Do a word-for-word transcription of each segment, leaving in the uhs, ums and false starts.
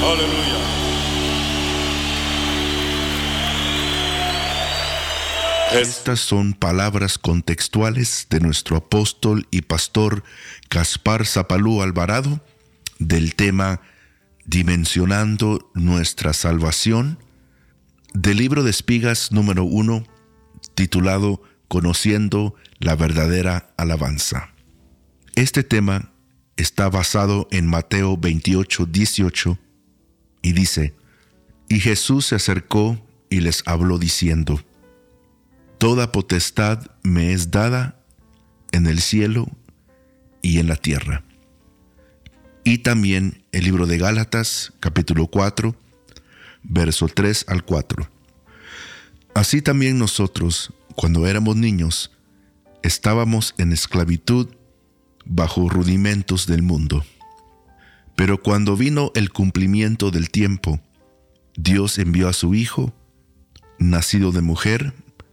Aleluya. Estas son palabras contextuales de nuestro apóstol y pastor Gaspar Zapalú Alvarado del tema Dimensionando nuestra salvación, del libro de Espigas número uno, titulado Conociendo la verdadera alabanza. Este tema está basado en Mateo veintiocho, dieciocho, y dice: Y Jesús se acercó y les habló diciendo: Toda potestad me es dada en el cielo y en la tierra. Y también el libro de Gálatas, capítulo cuatro, verso tres al cuatro. Así también nosotros, cuando éramos niños, estábamos en esclavitud bajo rudimentos del mundo. Pero cuando vino el cumplimiento del tiempo, Dios envió a su Hijo, nacido de mujer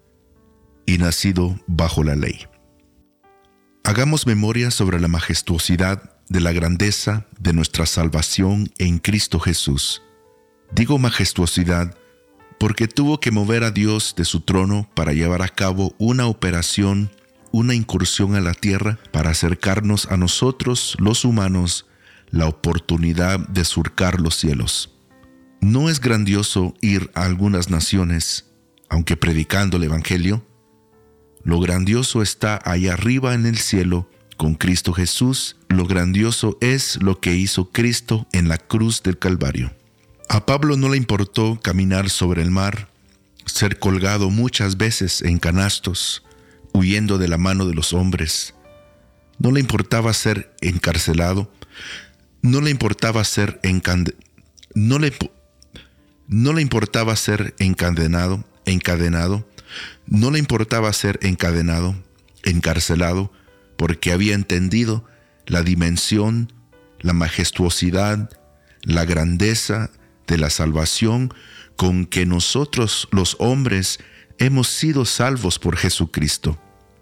y nacido bajo la ley. Hagamos memoria sobre la majestuosidad de la grandeza de nuestra salvación en Cristo Jesús. Digo majestuosidad porque tuvo que mover a Dios de su trono para llevar a cabo una operación, una incursión a la tierra para acercarnos a nosotros, los humanos, la oportunidad de surcar los cielos. ¿No es grandioso ir a algunas naciones, aunque predicando el Evangelio? Lo grandioso está allá arriba en el cielo, con Cristo Jesús. Lo grandioso es lo que hizo Cristo en la cruz del Calvario. A Pablo no le importó caminar sobre el mar, ser colgado muchas veces en canastos, huyendo de la mano de los hombres. No le importaba ser encarcelado, no le importaba ser encande- no le, no le importaba ser encadenado, encadenado, no le importaba ser encadenado, encarcelado, porque había entendido la dimensión, la majestuosidad, la grandeza de la salvación con que nosotros los hombres hemos sido salvos por Jesucristo.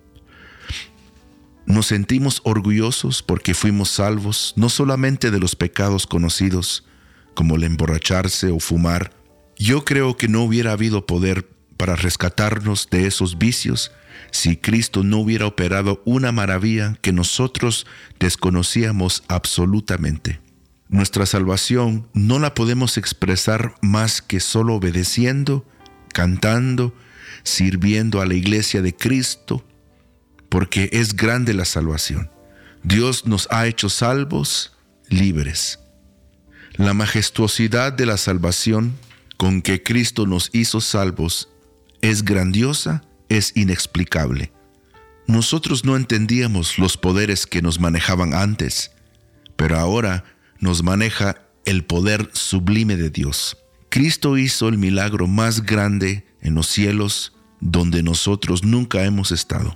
Nos sentimos orgullosos porque fuimos salvos no solamente de los pecados conocidos, como el emborracharse o fumar. Yo creo que no hubiera habido poder para rescatarnos de esos vicios si Cristo no hubiera operado una maravilla que nosotros desconocíamos absolutamente. Nuestra salvación no la podemos expresar más que solo obedeciendo, cantando, sirviendo a la iglesia de Cristo, porque es grande la salvación. Dios nos ha hecho salvos, libres. La majestuosidad de la salvación con que Cristo nos hizo salvos es grandiosa, es inexplicable. Nosotros no entendíamos los poderes que nos manejaban antes, pero ahora nos maneja el poder sublime de Dios. Cristo hizo el milagro más grande en los cielos, donde nosotros nunca hemos estado.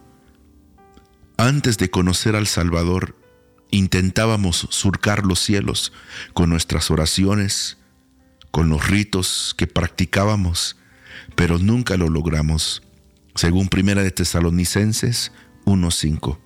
Antes de conocer al Salvador, intentábamos surcar los cielos con nuestras oraciones, con los ritos que practicábamos, pero nunca lo logramos, según Primera de Tesalonicenses uno cinco.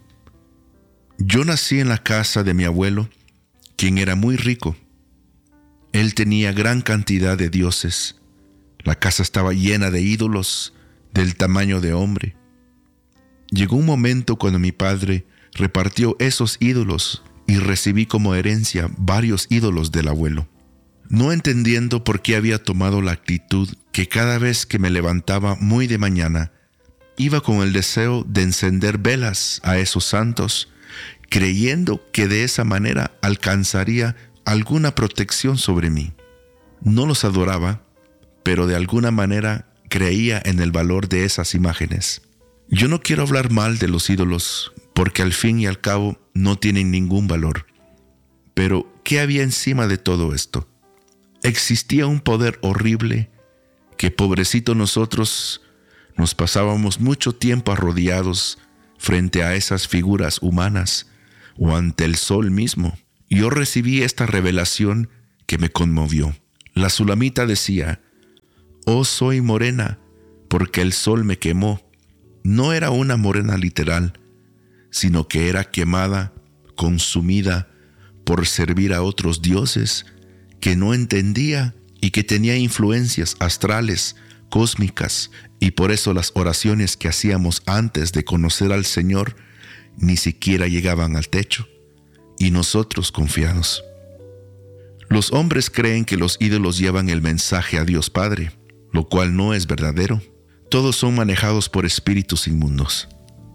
Yo nací en la casa de mi abuelo, quien era muy rico. Él tenía gran cantidad de dioses. La casa estaba llena de ídolos del tamaño de hombre. Llegó un momento cuando mi padre repartió esos ídolos y recibí como herencia varios ídolos del abuelo. No entendiendo por qué había tomado la actitud que cada vez que me levantaba muy de mañana, iba con el deseo de encender velas a esos santos, creyendo que de esa manera alcanzaría alguna protección sobre mí. No los adoraba, pero de alguna manera creía en el valor de esas imágenes. Yo no quiero hablar mal de los ídolos, porque al fin y al cabo no tienen ningún valor. Pero, ¿qué había encima de todo esto? Existía un poder horrible que, pobrecito nosotros, nos pasábamos mucho tiempo arrodillados frente a esas figuras humanas o ante el sol mismo. Yo recibí esta revelación que me conmovió. La sulamita decía: «Oh, soy morena, porque el sol me quemó». No era una morena literal, sino que era quemada, consumida por servir a otros dioses que no entendía y que tenía influencias astrales, cósmicas, y por eso las oraciones que hacíamos antes de conocer al Señor ni siquiera llegaban al techo, y nosotros confiados. Los hombres creen que los ídolos llevan el mensaje a Dios Padre, lo cual no es verdadero. Todos son manejados por espíritus inmundos.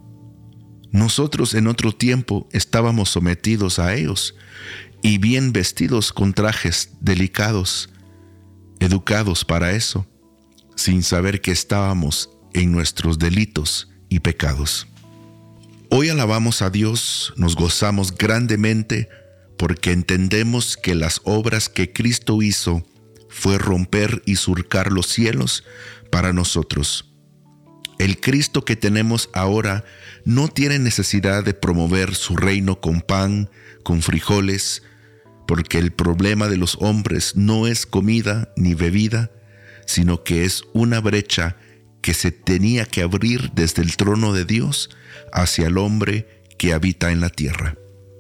Nosotros en otro tiempo estábamos sometidos a ellos y bien vestidos con trajes delicados, educados para eso, sin saber que estábamos en nuestros delitos y pecados. Hoy alabamos a Dios, nos gozamos grandemente porque entendemos que las obras que Cristo hizo fue romper y surcar los cielos para nosotros. El Cristo que tenemos ahora no tiene necesidad de promover su reino con pan, con frijoles, porque el problema de los hombres no es comida ni bebida, sino que es una brecha que se tenía que abrir desde el trono de Dios hacia el hombre que habita en la tierra.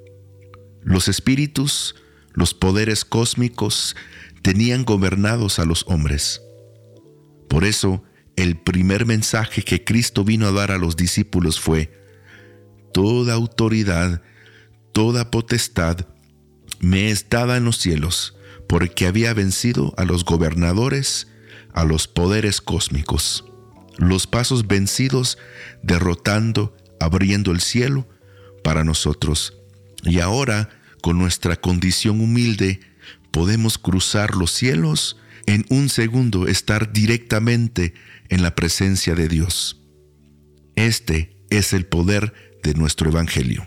Los espíritus, los poderes cósmicos, tenían gobernados a los hombres. Por eso, el primer mensaje que Cristo vino a dar a los discípulos fue: toda autoridad, toda potestad me es dada en los cielos, porque había vencido a los gobernadores, a los poderes cósmicos. Los pasos vencidos, derrotando, abriendo el cielo para nosotros. Y ahora, con nuestra condición humilde, podemos cruzar los cielos, en un segundo estar directamente en la presencia de Dios. Este es el poder de nuestro evangelio.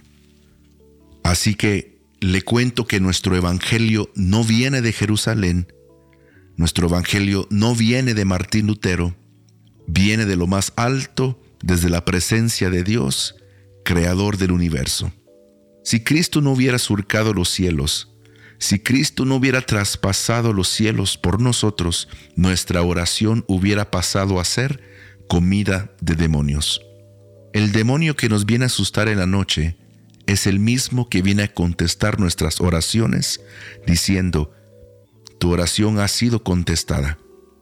Así que le cuento que nuestro evangelio no viene de Jerusalén, nuestro evangelio no viene de Martín Lutero, viene de lo más alto, desde la presencia de Dios, creador del universo. Si Cristo no hubiera surcado los cielos, si Cristo no hubiera traspasado los cielos por nosotros, nuestra oración hubiera pasado a ser comida de demonios. El demonio que nos viene a asustar en la noche es el mismo que viene a contestar nuestras oraciones, diciendo: tu oración ha sido contestada,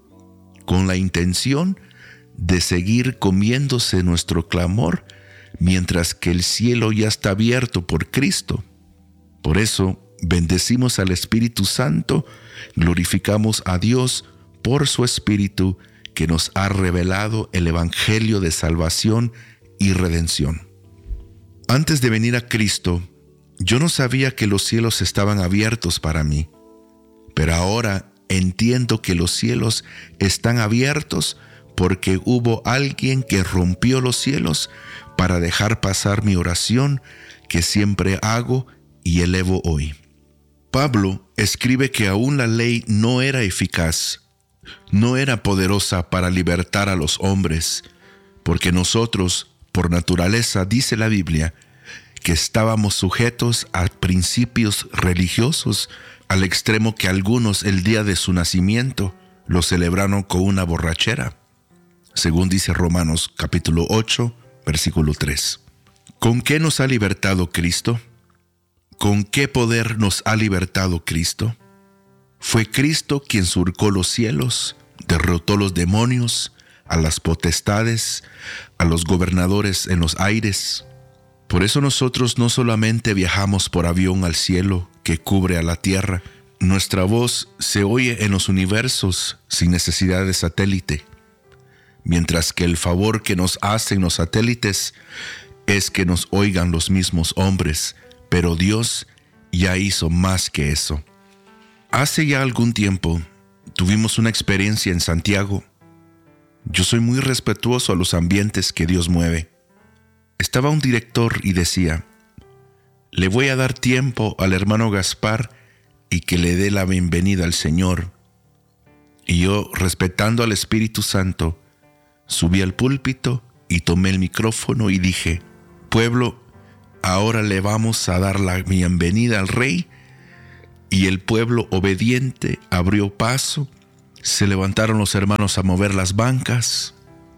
con la intención de seguir comiéndose nuestro clamor, mientras que el cielo ya está abierto por Cristo. Por eso, bendecimos al Espíritu Santo, glorificamos a Dios por su Espíritu que nos ha revelado el Evangelio de salvación y redención. Antes de venir a Cristo, yo no sabía que los cielos estaban abiertos para mí, pero ahora entiendo que los cielos están abiertos porque hubo alguien que rompió los cielos para dejar pasar mi oración que siempre hago y elevo hoy. Pablo escribe que aún la ley no era eficaz, no era poderosa para libertar a los hombres, porque nosotros, por naturaleza, dice la Biblia, que estábamos sujetos a principios religiosos, al extremo que algunos el día de su nacimiento lo celebraron con una borrachera, según dice Romanos capítulo ocho, versículo tres. ¿Con qué nos ha libertado Cristo? ¿Con qué poder nos ha libertado Cristo? Fue Cristo quien surcó los cielos, derrotó los demonios, a las potestades, a los gobernadores en los aires. Por eso nosotros no solamente viajamos por avión al cielo que cubre a la tierra, nuestra voz se oye en los universos sin necesidad de satélite, mientras que el favor que nos hacen los satélites es que nos oigan los mismos hombres, pero Dios ya hizo más que eso. Hace ya algún tiempo tuvimos una experiencia en Santiago. Yo soy muy respetuoso a los ambientes que Dios mueve. Estaba un director y decía: le voy a dar tiempo al hermano Gaspar y que le dé la bienvenida al Señor. Y yo, respetando al Espíritu Santo, subí al púlpito y tomé el micrófono y dije: pueblo, ahora le vamos a dar la bienvenida al Rey. Y el pueblo obediente abrió paso, se levantaron los hermanos a mover las bancas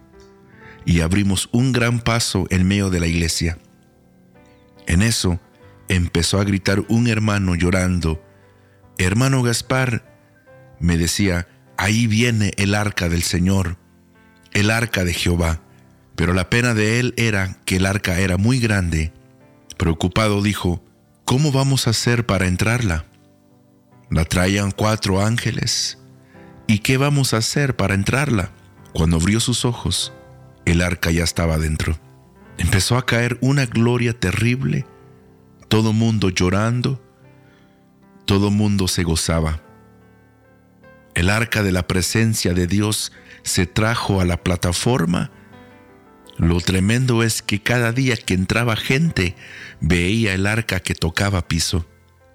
y abrimos un gran paso en medio de la iglesia. En eso empezó a gritar un hermano llorando: Hermano Gaspar, me decía, ahí viene el arca del Señor, el arca de Jehová. Pero la pena de él era que el arca era muy grande. Preocupado dijo, ¿cómo vamos a hacer para entrarla? La traían cuatro ángeles. ¿Y qué vamos a hacer para entrarla? Cuando abrió sus ojos, el arca ya estaba dentro. Empezó a caer una gloria terrible. Todo mundo llorando. Todo mundo se gozaba. El arca de la presencia de Dios se trajo a la plataforma. Lo tremendo es que cada día que entraba gente, veía el arca que tocaba piso.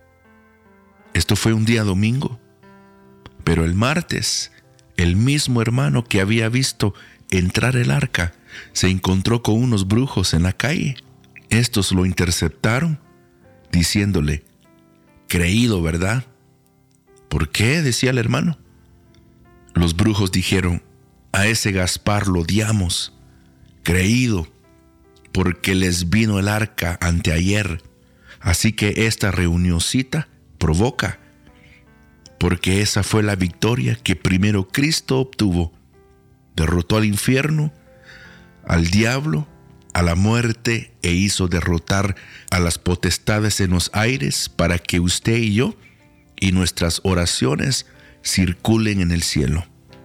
Esto fue un día domingo. Pero el martes, el mismo hermano que había visto entrar el arca, se encontró con unos brujos en la calle. Estos lo interceptaron, diciéndole, creído, ¿verdad? ¿Por qué?, decía el hermano. Los brujos dijeron, a ese Gaspar lo odiamos, creído, porque les vino el arca anteayer. Así que esta reunioncita provoca, porque esa fue la victoria que primero Cristo obtuvo. Derrotó al infierno, al diablo, a la muerte e hizo derrotar a las potestades en los aires para que usted y yo y nuestras oraciones circulen en el cielo.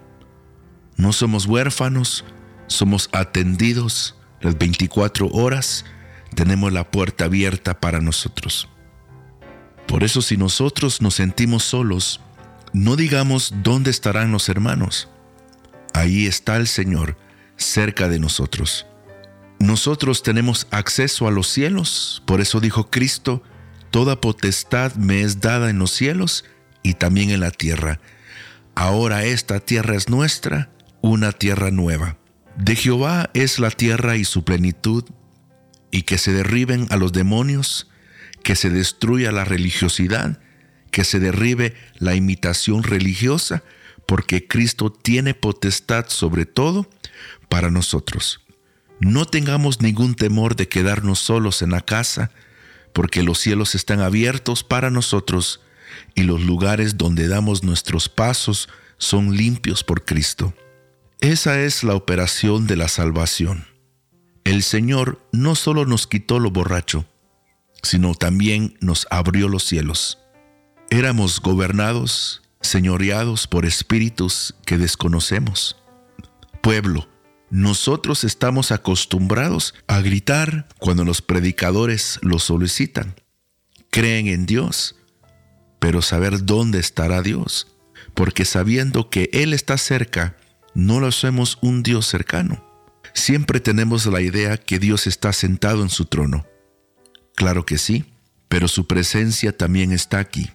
No somos huérfanos, somos atendidos las veinticuatro horas, tenemos la puerta abierta para nosotros. Por eso, si nosotros nos sentimos solos, no digamos dónde estarán los hermanos. Ahí está el Señor, cerca de nosotros. Nosotros tenemos acceso a los cielos, por eso dijo Cristo, toda potestad me es dada en los cielos y también en la tierra. Ahora esta tierra es nuestra, una tierra nueva. De Jehová es la tierra y su plenitud, y que se derriben a los demonios, que se destruya la religiosidad, que se derribe la imitación religiosa, porque Cristo tiene potestad sobre todo para nosotros. No tengamos ningún temor de quedarnos solos en la casa, porque los cielos están abiertos para nosotros y los lugares donde damos nuestros pasos son limpios por Cristo. Esa es la operación de la salvación. El Señor no solo nos quitó lo borracho, sino también nos abrió los cielos. Éramos gobernados, señoreados por espíritus que desconocemos. Pueblo, nosotros estamos acostumbrados a gritar cuando los predicadores lo solicitan. Creen en Dios, pero saber dónde estará Dios, porque sabiendo que Él está cerca, no lo hacemos un Dios cercano. Siempre tenemos la idea que Dios está sentado en su trono. Claro que sí, pero su presencia también está aquí.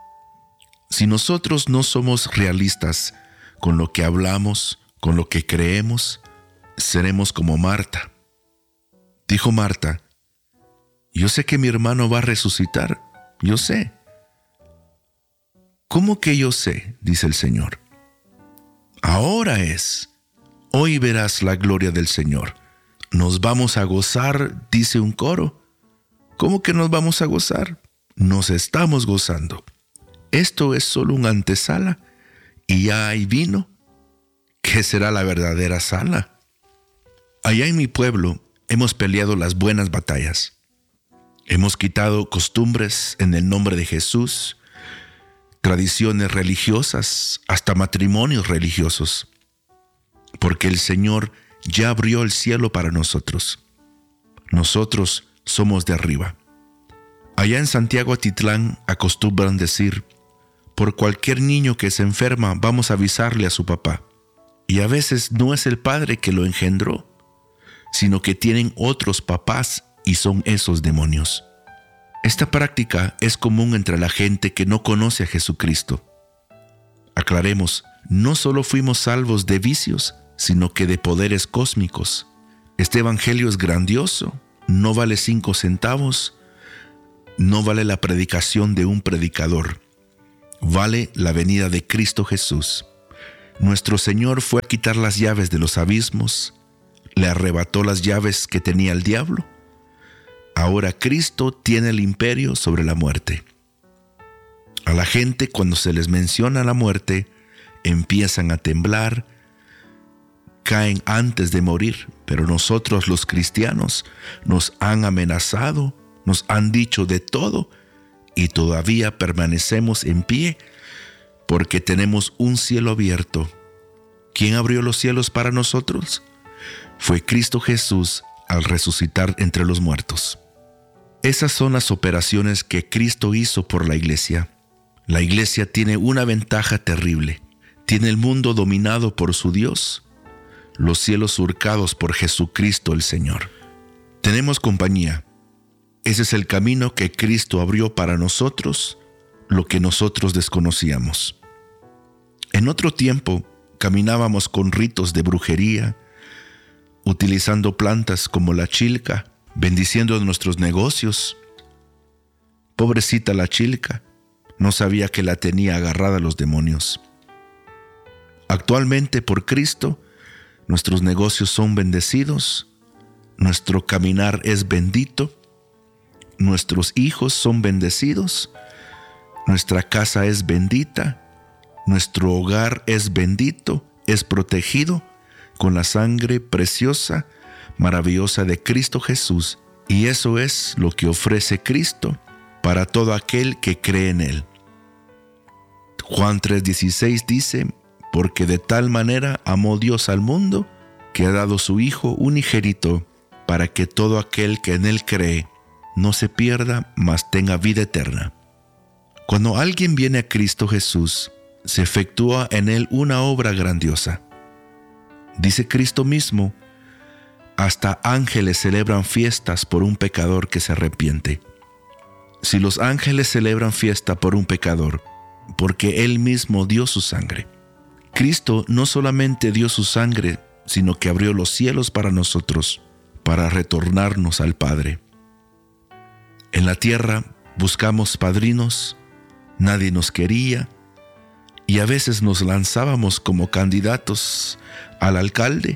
Si nosotros no somos realistas con lo que hablamos, con lo que creemos, seremos como Marta. Dijo Marta, yo sé que mi hermano va a resucitar, yo sé. ¿Cómo que yo sé?, dice el Señor. Ahora es, hoy verás la gloria del Señor. Nos vamos a gozar, dice un coro. ¿Cómo que nos vamos a gozar? Nos estamos gozando. Esto es solo una antesala y ya hay vino, que será la verdadera sala. Allá en mi pueblo hemos peleado las buenas batallas. Hemos quitado costumbres en el nombre de Jesús, tradiciones religiosas, hasta matrimonios religiosos, porque el Señor ya abrió el cielo para nosotros. Nosotros somos de arriba. Allá en Santiago Atitlán acostumbran decir, por cualquier niño que se enferma vamos a avisarle a su papá. Y a veces no es el padre que lo engendró, sino que tienen otros papás y son esos demonios. Esta práctica es común entre la gente que no conoce a Jesucristo. Aclaremos, no solo fuimos salvos de vicios, sino que de poderes cósmicos. Este evangelio es grandioso, no vale cinco centavos, no vale la predicación de un predicador, vale la venida de Cristo Jesús. Nuestro Señor fue a quitar las llaves de los abismos, le arrebató las llaves que tenía el diablo. Ahora Cristo tiene el imperio sobre la muerte. A la gente, cuando se les menciona la muerte, empiezan a temblar, caen antes de morir. Pero nosotros los cristianos nos han amenazado, nos han dicho de todo y todavía permanecemos en pie porque tenemos un cielo abierto. ¿Quién abrió los cielos para nosotros? Fue Cristo Jesús al resucitar entre los muertos. Esas son las operaciones que Cristo hizo por la iglesia. La iglesia tiene una ventaja terrible. Tiene el mundo dominado por su Dios, los cielos surcados por Jesucristo el Señor. Tenemos compañía. Ese es el camino que Cristo abrió para nosotros, lo que nosotros desconocíamos. En otro tiempo, caminábamos con ritos de brujería, utilizando plantas como la chilca, bendiciendo nuestros negocios. Pobrecita la chilca, no sabía que la tenía agarrada a los demonios. Actualmente, por Cristo, nuestros negocios son bendecidos, nuestro caminar es bendito, nuestros hijos son bendecidos, nuestra casa es bendita, nuestro hogar es bendito, es protegido con la sangre preciosa, maravillosa de Cristo Jesús. Y eso es lo que ofrece Cristo para todo aquel que cree en Él. Juan tres dieciséis dice: porque de tal manera amó Dios al mundo, que ha dado su Hijo unigénito, para que todo aquel que en Él cree no se pierda, mas tenga vida eterna. Cuando alguien viene a Cristo Jesús, se efectúa en Él una obra grandiosa. Dice Cristo mismo: hasta ángeles celebran fiestas por un pecador que se arrepiente. Si los ángeles celebran fiesta por un pecador, porque Él mismo dio su sangre. Cristo no solamente dio su sangre, sino que abrió los cielos para nosotros, para retornarnos al Padre. En la tierra buscamos padrinos, nadie nos quería, y a veces nos lanzábamos como candidatos al alcalde,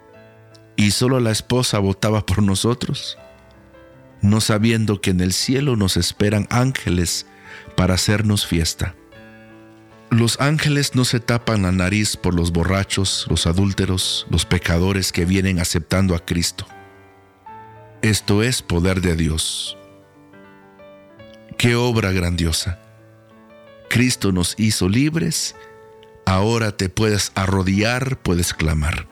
y solo la esposa votaba por nosotros, no sabiendo que en el cielo nos esperan ángeles para hacernos fiesta. Los ángeles no se tapan la nariz por los borrachos, los adúlteros, los pecadores que vienen aceptando a Cristo. Esto es poder de Dios. ¡Qué obra grandiosa! Cristo nos hizo libres, ahora te puedes arrodillar, puedes clamar.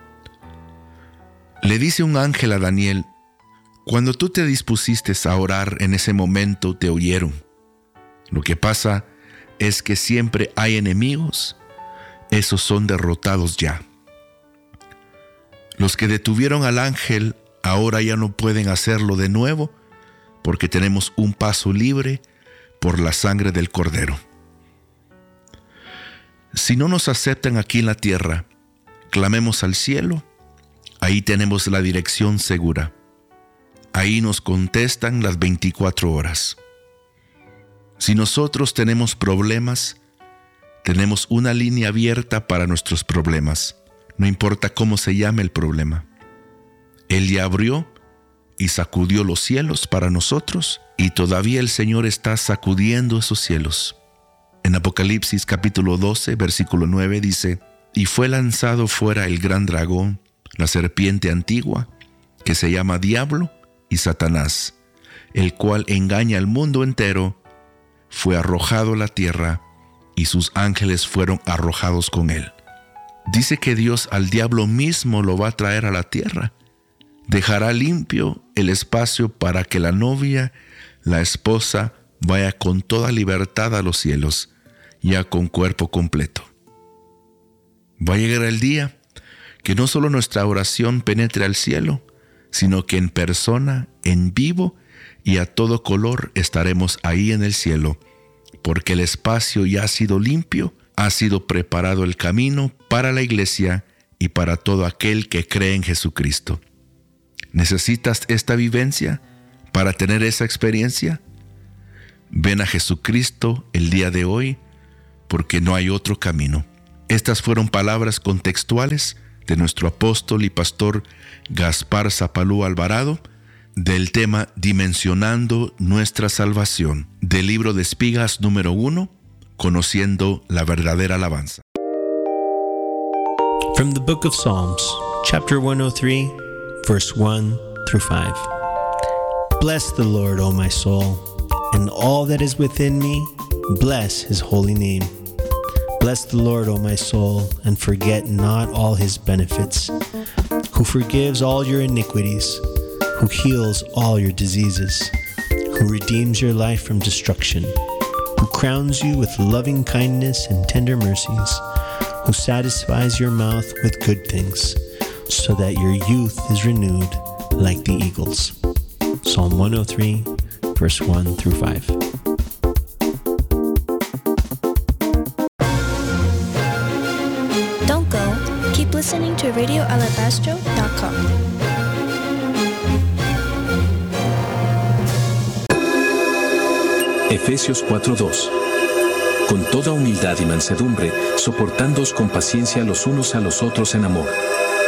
Le dice un ángel a Daniel: cuando tú te dispusiste a orar, en ese momento te oyeron. Lo que pasa es que siempre hay enemigos, esos son derrotados ya. Los que detuvieron al ángel ahora ya no pueden hacerlo de nuevo, porque tenemos un paso libre por la sangre del Cordero. Si no nos aceptan aquí en la tierra, clamemos al cielo, ahí tenemos la dirección segura. Ahí nos contestan las veinticuatro horas. Si nosotros tenemos problemas, tenemos una línea abierta para nuestros problemas, no importa cómo se llame el problema. Él ya abrió y sacudió los cielos para nosotros, y todavía el Señor está sacudiendo esos cielos. En Apocalipsis capítulo doce, versículo nueve dice: y fue lanzado fuera el gran dragón, la serpiente antigua, que se llama Diablo y Satanás, el cual engaña al mundo entero. Fue arrojado a la tierra, y sus ángeles fueron arrojados con él. Dice que Dios al diablo mismo lo va a traer a la tierra. Dejará limpio el espacio para que la novia, la esposa, vaya con toda libertad a los cielos, ya con cuerpo completo. Va a llegar el día que no solo nuestra oración penetre al cielo, sino que en persona, en vivo y a todo color estaremos ahí en el cielo, porque el espacio ya ha sido limpio, ha sido preparado el camino para la iglesia y para todo aquel que cree en Jesucristo. ¿Necesitas esta vivencia para tener esa experiencia? Ven a Jesucristo el día de hoy, porque no hay otro camino. Estas fueron palabras contextuales de nuestro apóstol y pastor Gaspar Zapalú Alvarado, del tema Dimensionando nuestra salvación, del libro de Espigas número uno, Conociendo la verdadera alabanza. From the book of Psalms, chapter one oh three, verse one through five. Bless the Lord, O my soul, and all that is within me, bless his holy name. Bless the Lord, O my soul, and forget not all his benefits, who forgives all your iniquities, who heals all your diseases, who redeems your life from destruction, who crowns you with loving kindness and tender mercies, who satisfies your mouth with good things, so that your youth is renewed like the eagles. Psalm one oh three, verse one through five. Don't go. Keep listening to radio alabastro dot com. Efesios cuatro dos. Con toda humildad y mansedumbre, soportándoos con paciencia los unos a los otros en amor,